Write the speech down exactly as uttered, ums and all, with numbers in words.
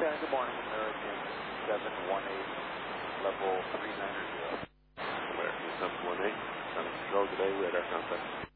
Yeah, good morning, American seven one eight, level three nine zero. American seven one eight, Center Control, today we had our contact.